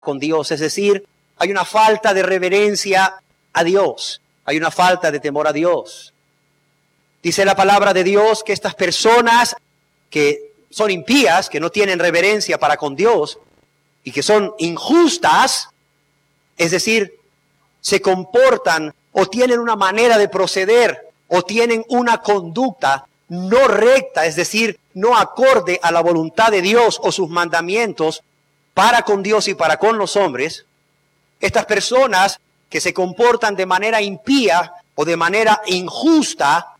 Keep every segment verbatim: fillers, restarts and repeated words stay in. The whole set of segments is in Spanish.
con Dios. Es decir, hay una falta de reverencia a Dios. Hay una falta de temor a Dios. Dice la palabra de Dios que estas personas que son impías, que no tienen reverencia para con Dios y que son injustas, es decir, se comportan o tienen una manera de proceder o tienen una conducta no recta, es decir, no acorde a la voluntad de Dios o sus mandamientos para con Dios y para con los hombres. Estas personas que se comportan de manera impía o de manera injusta,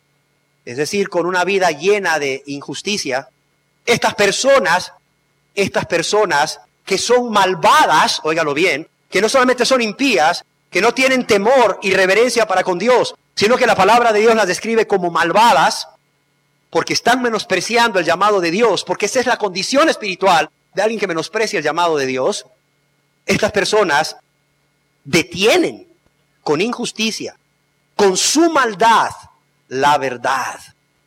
es decir, con una vida llena de injusticia, estas personas, estas personas que son malvadas, óigalo bien, que no solamente son impías, que no tienen temor y reverencia para con Dios, sino que la palabra de Dios las describe como malvadas, porque están menospreciando el llamado de Dios, porque esa es la condición espiritual de alguien que menosprecia el llamado de Dios. Estas personas detienen con injusticia, con su maldad, la verdad.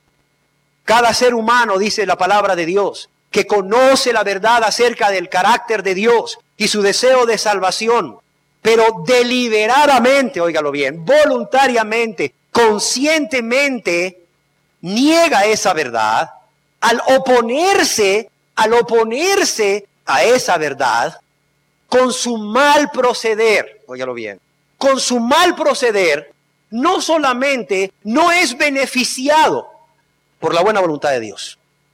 Cada ser humano, dice la palabra de Dios, que conoce la verdad acerca del carácter de Dios y su deseo de salvación, pero deliberadamente, óigalo bien, voluntariamente, conscientemente, niega esa verdad. Al oponerse, al oponerse a esa verdad, con su mal proceder, óigalo bien, con su mal proceder, no solamente no es beneficiado por la buena voluntad de Dios,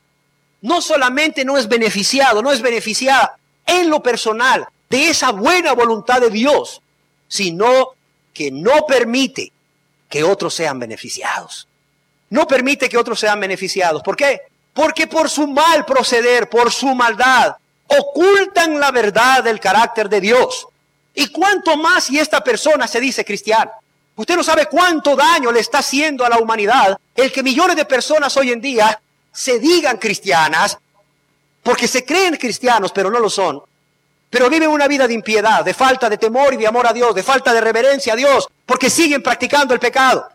no solamente no es beneficiado, no es beneficiada en lo personal de esa buena voluntad de Dios, sino que no permite que otros sean beneficiados. No permite que otros sean beneficiados. ¿Por qué? Porque por su mal proceder, por su maldad, ocultan la verdad del carácter de Dios. Y cuánto más si esta persona se dice cristiana. Usted no sabe cuánto daño le está haciendo a la humanidad el que millones de personas hoy en día se digan cristianas, porque se creen cristianos, pero no lo son. Pero viven una vida de impiedad, de falta de temor y de amor a Dios, de falta de reverencia a Dios, porque siguen practicando el pecado.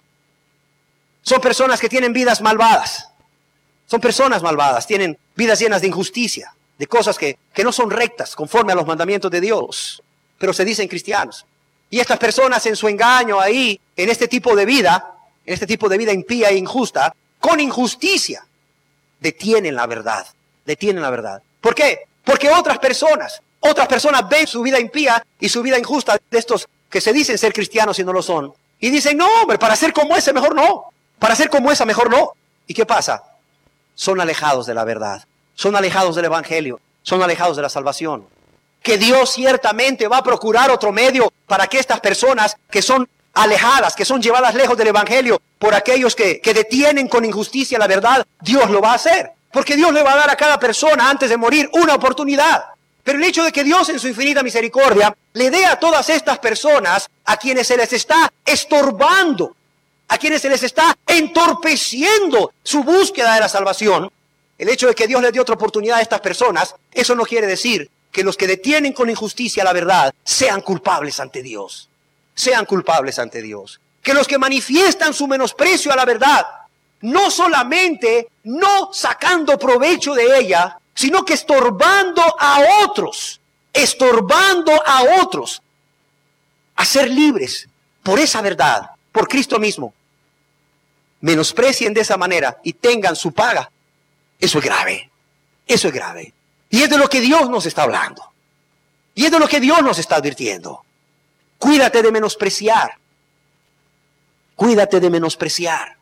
Son personas que tienen vidas malvadas. Son personas malvadas, tienen vidas llenas de injusticia, de cosas que, que no son rectas conforme a los mandamientos de Dios, pero se dicen cristianos. Y estas personas en su engaño ahí, en este tipo de vida, en este tipo de vida impía e injusta, con injusticia, detienen la verdad, detienen la verdad. ¿Por qué? Porque otras personas, otras personas ven su vida impía y su vida injusta de estos que se dicen ser cristianos y no lo son. Y dicen, no hombre, para ser como ese mejor no. Para ser como esa mejor no. ¿Y qué pasa? Son alejados de la verdad. Son alejados del evangelio. Son alejados de la salvación. Que Dios ciertamente va a procurar otro medio para que estas personas que son alejadas, que son llevadas lejos del evangelio por aquellos que, que detienen con injusticia la verdad, Dios lo va a hacer. Porque Dios le va a dar a cada persona antes de morir una oportunidad. Pero el hecho de que Dios en su infinita misericordia le dé a todas estas personas a quienes se les está estorbando, a quienes se les está entorpeciendo su búsqueda de la salvación, el hecho de que Dios les dé otra oportunidad a estas personas, eso no quiere decir que los que detienen con injusticia la verdad sean culpables ante Dios. Sean culpables ante Dios. Que los que manifiestan su menosprecio a la verdad, no solamente no sacando provecho de ella, sino que estorbando a otros, estorbando a otros a ser libres por esa verdad, por Cristo mismo, menosprecien de esa manera y tengan su paga. Eso es grave, eso es grave. Y es de lo que Dios nos está hablando. Y es de lo que Dios nos está advirtiendo. Cuídate de menospreciar. Cuídate de menospreciar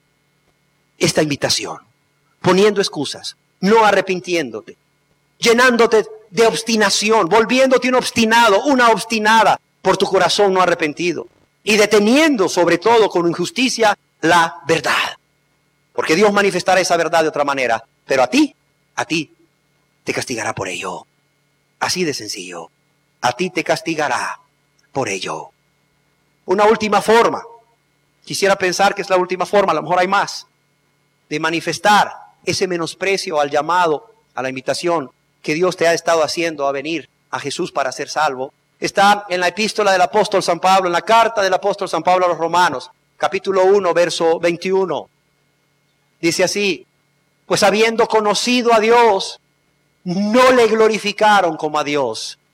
esta invitación, poniendo excusas, no arrepintiéndote, llenándote de obstinación, volviéndote un obstinado, una obstinada por tu corazón no arrepentido y deteniendo sobre todo con injusticia la verdad. Porque Dios manifestará esa verdad de otra manera, pero a ti, a ti te castigará por ello. Así de sencillo. A ti te castigará por ello. Una última forma. Quisiera pensar que es la última forma, a lo mejor hay más, de manifestar ese menosprecio al llamado, a la invitación que Dios te ha estado haciendo a venir a Jesús para ser salvo. Está en la epístola del apóstol San Pablo, en la carta del apóstol San Pablo a los Romanos, capítulo uno, verso veintiuno. Dice así: pues habiendo conocido a Dios, no le glorificaron como a Dios,